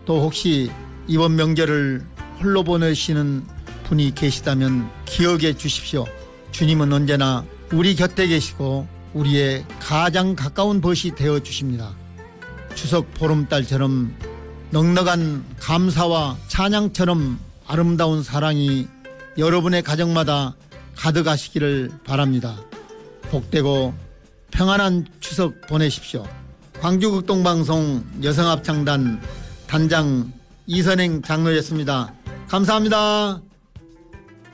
또 혹시 이번 명절을 홀로 보내시는 분이 계시다면 기억해 주십시오. 주님은 언제나 우리 곁에 계시고 우리의 가장 가까운 벗이 되어 주십니다. 추석 보름달처럼 넉넉한 감사와 찬양처럼 아름다운 사랑이 여러분의 가정마다 가득하시기를 바랍니다. 복되고 평안한 추석 보내십시오. 광주극동방송 여성합창단 단장 이선행 장로였습니다. 감사합니다.